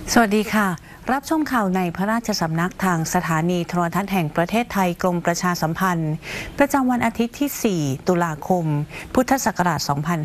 สวัสดีค่ะรับชมข่าวในพระราชสำนักทางสถานีโทรทัศน์แห่งประเทศไทยกรมประชาสัมพันธ์ประจำวันอาทิตย์ที่ 4 ตุลาคม พุทธศักราช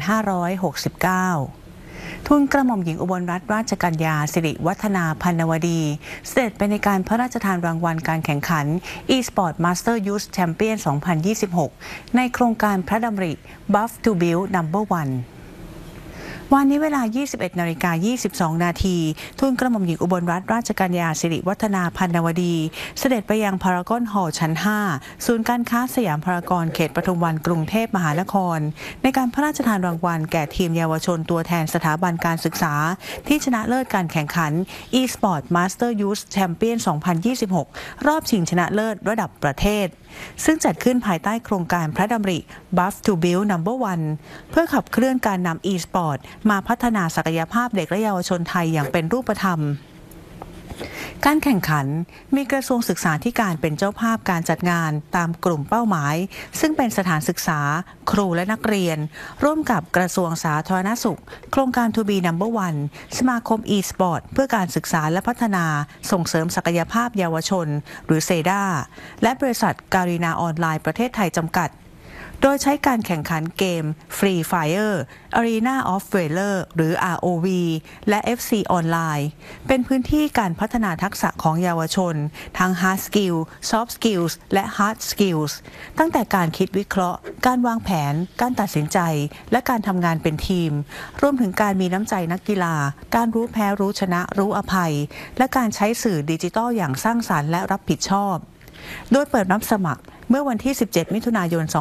2569 ทูลกระหม่อมหญิงอุบลรัตนราชกัญญาสิริวัฒนาพันนวดีเสด็จไปในการพระราชทานรางวัลการแข่งขัน e-sport Master Youth Champion 2026 ในโครงการพระดำริ Buff to Build No.1วันนี้เวลา 21:22 นาทีทูลกระหม่อมหญิงอุบลรัตนราชกัญญาสิริวัฒนาพันนวดีเสด็จไปยังพารากอนฮอลล์ชั้น 5 ศูนย์การค้าสยามพารากอนเขตปทุมวันกรุงเทพมหานครในการพระราชทานรางวัลแก่ทีมเยาวชนตัวแทนสถาบันการศึกษาที่ชนะเลิศการแข่งขัน e-sport Master Youth Champion 2026 รอบชิงชนะเลิศระดับประเทศซึ่งจัดขึ้นภายใต้โครงการพระดำริ Buff to Build No.1 เพื่อขับเคลื่อนการนำ e-sport มาพัฒนาศักยภาพเด็กและเยาวชนไทยอย่างเป็นรูปธรรมการแข่งขันมีกระทรวงศึกษาธิการเป็นเจ้าภาพการจัดงานตามกลุ่มเป้าหมายซึ่งเป็นสถานศึกษาครูและนักเรียนร่วมกับกระทรวงสาธารณสุขโครงการ To Be No.1 สมาคม e-sport เพื่อการศึกษาและพัฒนาส่งเสริมศักยภาพเยาวชนหรือเซด้าและบริษัทการีนาออนไลน์ประเทศไทยจำกัดโดยใช้การแข่งขันเกม Free Fire Arena of Valor หรือ ROV และ FC ออนไลน์เป็นพื้นที่การพัฒนาทักษะของเยาวชนทั้ง Hard Skill Soft Skills และ Hard Skills ตั้งแต่การคิดวิเคราะห์การวางแผนการตัดสินใจและการทำงานเป็นทีมรวมถึงการมีน้ำใจนักกีฬาการรู้แพ้รู้ชนะรู้อภัยและการใช้สื่อดิจิทัลอย่างสร้างสรรค์และรับผิดชอบโดยเปิดรับสมัครเมื่อวันที่ 17 มิถุนายน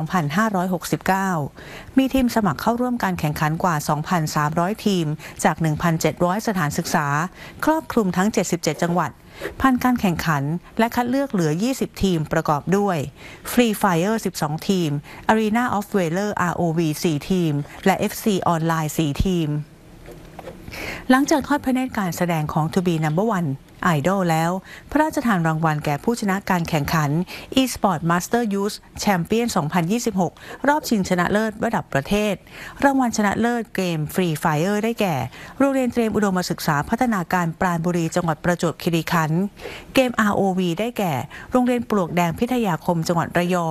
2569 มีทีมสมัครเข้าร่วมการแข่งขันกว่า 2,300 ทีมจาก 1,700 สถานศึกษาครอบคลุมทั้ง 77 จังหวัดผ่านการแข่งขันและคัดเลือกเหลือ 20 ทีมประกอบด้วย Free Fire 12 ทีม Arena of Valor ROV 4 ทีมและ FC ออนไลน์ 4 ทีมหลังจากทอดพระเนตรการแสดงของ To Be No.1 ไอดอลแล้วพระราชทานรางวัลแก่ผู้ชนะการแข่งขัน e-sport Master Youth Champion 2026 รอบชิงชนะเลิศระดับประเทศรางวัลชนะเลิศเกม Free Fire ได้แก่โรงเรียนเตรียมอุดมศึกษาพัฒนาการปราณบุรีจังหวัดประจวบคีรีขันธ์เกม ROV ได้แก่โรงเรียนปลวกแดงพิทยาคมจังหวัดระยอง